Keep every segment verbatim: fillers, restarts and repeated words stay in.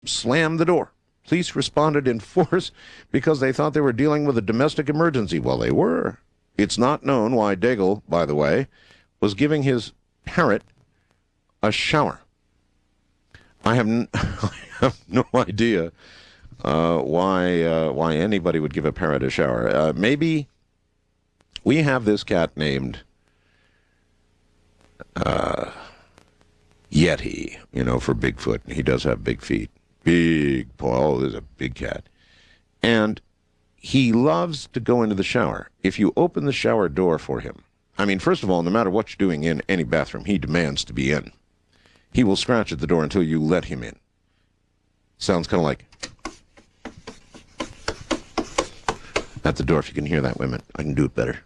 slammed the door. Police responded in force because they thought they were dealing with a domestic emergency. Well, they were. It's not known why Daigle, by the way, was giving his parrot a shower. I have, n- I have no idea uh, why uh, why anybody would give a parrot a shower. Uh, maybe we have this cat named uh, Yeti, you know, for Bigfoot. He does have big feet. Big paw. Oh, there's a big cat. And he loves to go into the shower. If you open the shower door for him, I mean, first of all, no matter what you're doing in any bathroom, he demands to be in. He will scratch at the door until you let him in. Sounds kind of like at the door. If you can hear that, women, I can do it better.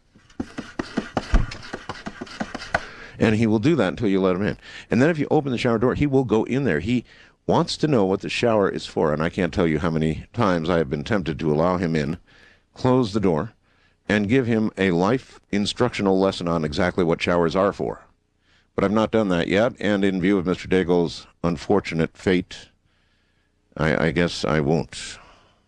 And he will do that until you let him in. And then if you open the shower door, he will go in there. He wants to know what the shower is for, and I can't tell you how many times I have been tempted to allow him in, close the door, and give him a life instructional lesson on exactly what showers are for. But I've not done that yet, and in view of Mister Daigle's unfortunate fate, I, I guess I won't.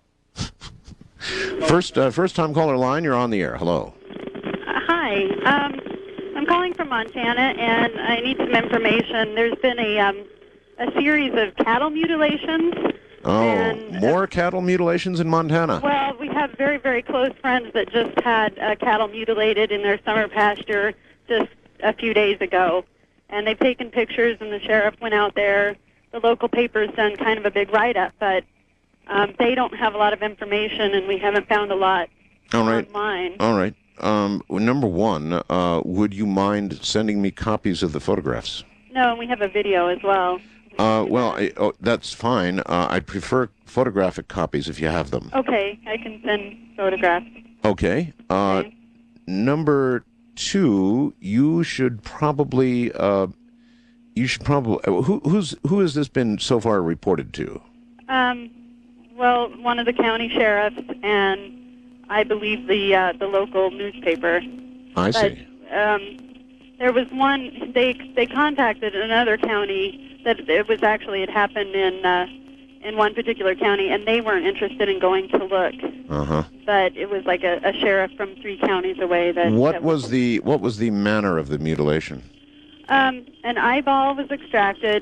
first, uh, first-time caller line, you're on the air. Hello. Uh, hi. Um, I'm calling from Montana, and I need some information. There's been a um, a series of cattle mutilations. Oh, and, more uh, cattle mutilations in Montana. Well, we have very, very close friends that just had uh, cattle mutilated in their summer pasture just a few days ago. And they've taken pictures, and the sheriff went out there. The local paper's done kind of a big write-up, but um, they don't have a lot of information, and we haven't found a lot All right. online. All right. Um, number one, uh, would you mind sending me copies of the photographs? No, and we have a video as well. Uh, well, I, oh, that's fine. Uh, I'd prefer photographic copies if you have them. Okay, I can send photographs. Okay. Uh, Okay. Number two, you should probably, uh, you should probably, uh, who, who's, who has this been so far reported to? Um, well, one of the county sheriffs and I believe the uh, the local newspaper. I but, see. Um, there was one, they they contacted another county that it was actually, it happened in uh, in one particular county, and they weren't interested in going to look. Uh-huh. But it was like a, a sheriff from three counties away. That What that was the, what was the manner of the mutilation? Um, an eyeball was extracted.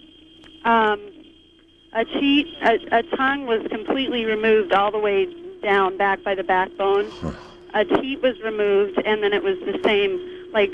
Um, a cheek, a, a tongue was completely removed all the way down, back by the backbone. Huh. A teat was removed, and then it was the same, like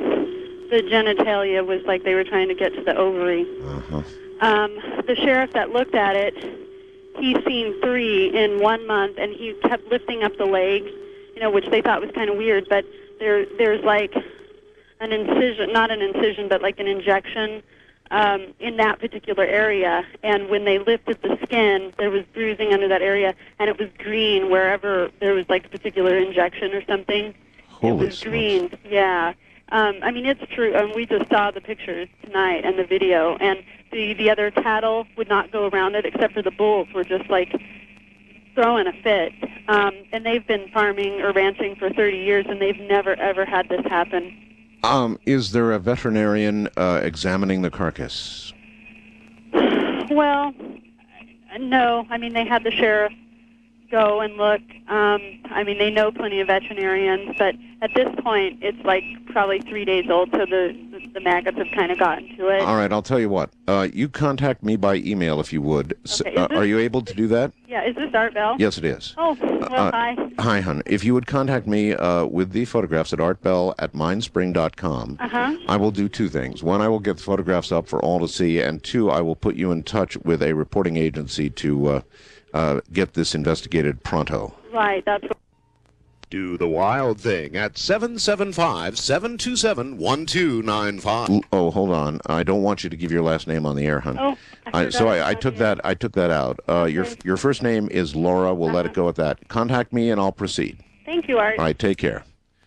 the genitalia was like they were trying to get to the ovary. Uh-huh. Um, the sheriff that looked at it, he's seen three in one month, and he kept lifting up the leg, you know, which they thought was kind of weird, but there, there's like an incision, not an incision, but like an injection um, in that particular area. And when they lifted the skin, there was bruising under that area, and it was green wherever there was like a particular injection or something. Holy it was smokes. green, yeah. Um, I mean, it's true. Um, we just saw the pictures tonight and the video, and the, the other cattle would not go around it, except for the bulls were just like throwing a fit. Um, and they've been farming or ranching for thirty years, and they've never, ever had this happen. Um, is there a veterinarian uh, examining the carcass? Well, no. I mean, they had the sheriff go and look. Um, I mean, they know plenty of veterinarians, but at this point, it's like probably three days old, so the the maggots have kind of gotten to it. All right, I'll tell you what. Uh, you contact me by email if you would. S- Okay, is uh, this- are you able to do that? Yeah, is this Art Bell? Yes, it is. Oh, well, Uh, hi. Hi, hon. If you would contact me uh, with the photographs at artbell at mindspring dot com, Uh-huh. I will do two things. One, I will get the photographs up for all to see, and two, I will put you in touch with a reporting agency to uh, uh, get this investigated pronto. Right, that's what... Do the wild thing at seven seven five, seven two seven, one two nine five. L- Oh, hold on. I don't want you to give your last name on the air, hon. Oh, I I, so forgot I, I about took you. that. I took that out. Uh, Your Okay. your first name is Laura. We'll let it Uh-huh. go at that. Contact me, and I'll proceed. Thank you, Art. All right. Take care.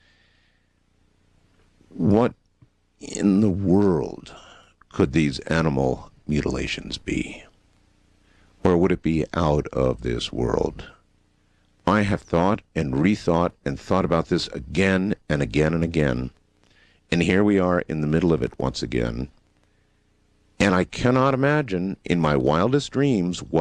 What in the world could these animal mutilations be? Or would it be out of this world? I have thought and rethought and thought about this again and again and again. And here we are in the middle of it once again. And I cannot imagine in my wildest dreams